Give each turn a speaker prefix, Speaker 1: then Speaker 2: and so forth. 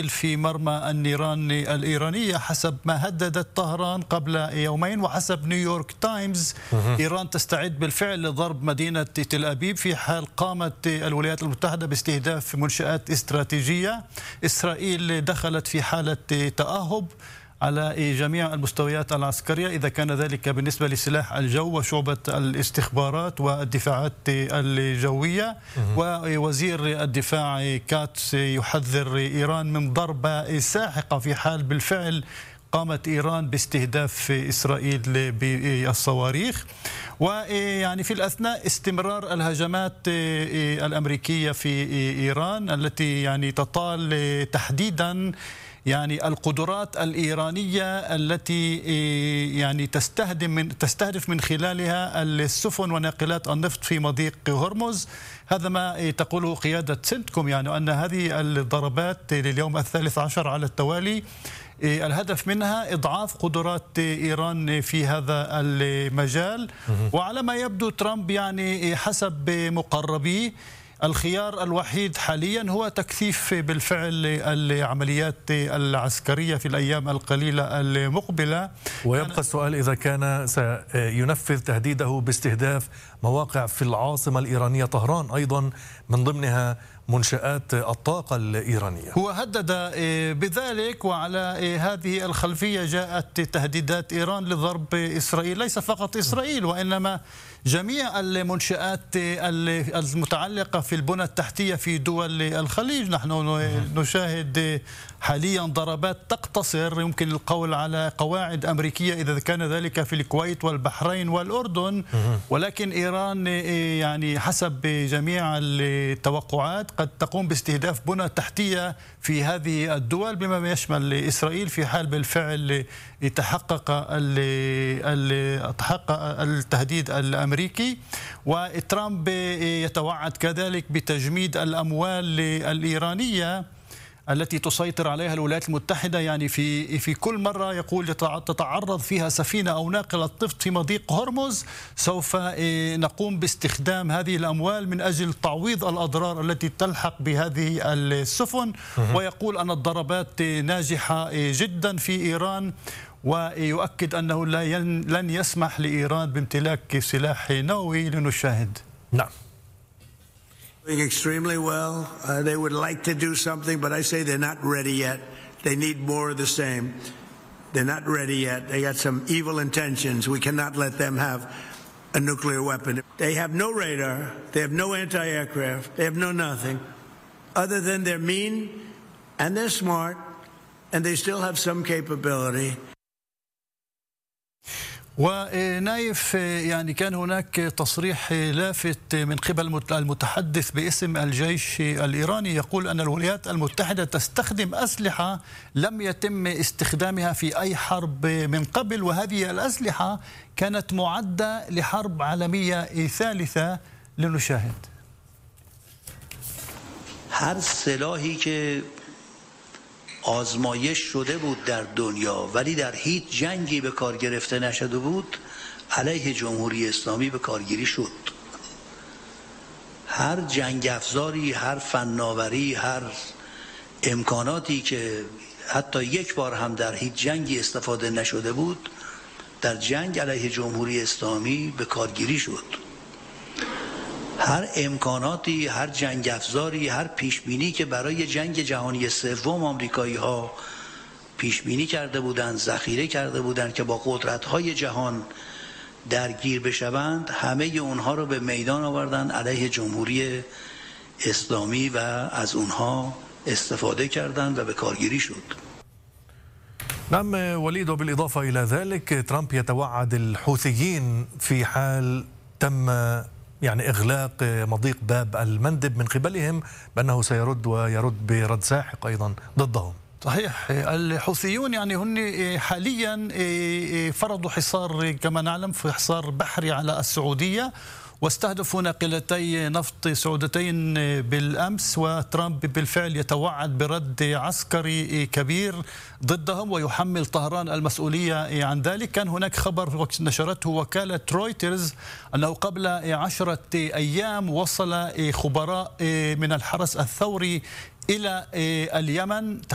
Speaker 1: في مرمى النيران الإيرانية حسب ما هددت طهران قبل يومين، وحسب نيويورك تايمز إيران تستعد بالفعل لضرب مدينة تل أبيب في حال قامت الولايات المتحدة باستهداف منشآت استراتيجية. إسرائيل دخلت في حالة تأهب على جميع المستويات العسكرية، إذا كان ذلك بالنسبة لسلاح الجو وشعبة الاستخبارات والدفاعات الجوية. ووزير الدفاع كاتس يحذر إيران من ضربة ساحقة في حال بالفعل قامت إيران باستهداف إسرائيل بالصواريخ. ويعني في الأثناء استمرار الهجمات الأمريكية في إيران التي يعني تطال تحديدا يعني القدرات الإيرانية التي يعني تستهدف من خلالها السفن وناقلات النفط في مضيق هرمز. هذا ما تقوله قيادة سنتكوم، يعني أن هذه الضربات لليوم الثالث عشر على التوالي الهدف منها إضعاف قدرات إيران في هذا المجال. وعلى ما يبدو ترامب يعني حسب مقربيه الخيار الوحيد حاليا هو تكثيف بالفعل العمليات العسكرية في الأيام القليلة المقبلة.
Speaker 2: ويبقى السؤال إذا كان سينفذ تهديده باستهداف مواقع في العاصمة الإيرانية طهران، أيضا من ضمنها منشآت الطاقة الإيرانية.
Speaker 1: هو هدد بذلك، وعلى هذه الخلفية جاءت تهديدات إيران لضرب إسرائيل، ليس فقط إسرائيل وإنما جميع المنشآت المتعلقة في البنى التحتية في دول الخليج. نحن نشاهد حاليا ضربات تقتصر يمكن القول على قواعد أمريكية إذا كان ذلك في الكويت والبحرين والأردن، ولكن إيران يعني حسب جميع التوقعات قد تقوم باستهداف بنى تحتية في هذه الدول بما يشمل إسرائيل في حال بالفعل تحقق التهديد الأمريكي. وترامب يتوعد كذلك بتجميد الأموال الإيرانية التي تسيطر عليها الولايات المتحدة. يعني في كل مرة يقول تتعرض فيها سفينة أو ناقلة نفط في مضيق هرمز سوف نقوم باستخدام هذه الأموال من أجل تعويض الأضرار التي تلحق بهذه السفن. ويقول أن الضربات ناجحة جدا في إيران، ويؤكد أنه لن يسمح لإيران بامتلاك سلاح نووي. لنشاهد.
Speaker 2: نعم.
Speaker 3: Doing extremely well. They would like to do something, but I say they're not ready yet. They need more of the same. They're not ready yet. They got some evil intentions. We cannot let them have a nuclear weapon. They have no radar. They have no anti-aircraft. They have no nothing. Other than they're mean and they're smart and they still have some capability.
Speaker 1: ونايف يعني كان هناك تصريح لافت من قبل المتحدث باسم الجيش الإيراني يقول أن الولايات المتحدة تستخدم أسلحة لم يتم استخدامها في أي حرب من قبل، وهذه الأسلحة كانت معدة لحرب عالمية ثالثة. لنشاهد.
Speaker 4: هر سلاحی که آزمایش شده بود در دنیا ولی در هیچ جنگی به کار گرفته نشده بود علیه جمهوری اسلامی به کارگیری شد. هر جنگ افزاری، هر فناوری، هر امکاناتی که حتی یک بار هم در هیچ جنگی استفاده نشده بود در جنگ علیه جمهوری اسلامی به کارگیری شد. هر امکاناتی، هر جنگ افزاری، هر پیشبینی که برای جنگ جهانی سوم آمریکایی ها پیشبینی کرده بودند، ذخیره کرده بودند که با قدرت های جهان درگیر بشوند، همه اونها رو به میدان آوردن علیه جمهوری اسلامی و از اونها استفاده کردند و به کارگیری شد.
Speaker 2: نعم وليد، وبالإضافة إلى ذلك ترامب يتوعد الحوثيين في حال تم يعني إغلاق مضيق باب المندب من قبلهم بأنه سيرد ويرد برد ساحق أيضا ضدهم.
Speaker 1: صحيح. الحوثيون يعني هن حاليا فرضوا حصار كما نعلم في حصار بحري على السعودية، واستهدفوا ناقلتي نفط سعودتين بالأمس، وترامب بالفعل يتوعد برد عسكري كبير ضدهم ويحمل طهران المسؤولية عن ذلك. كان هناك خبر نشرته وكالة رويترز أنه قبل 10 أيام وصل خبراء من الحرس الثوري إلى اليمن